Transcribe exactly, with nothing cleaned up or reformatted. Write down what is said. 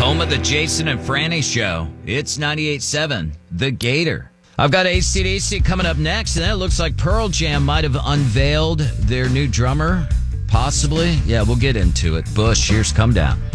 Home of the Jason and Franny Show. It's ninety-eight point seven, The Gator. I've got A C D C coming up next, and then it looks like Pearl Jam might have unveiled their new drummer. Possibly. Yeah, we'll get into it. Bush, here's Come Down.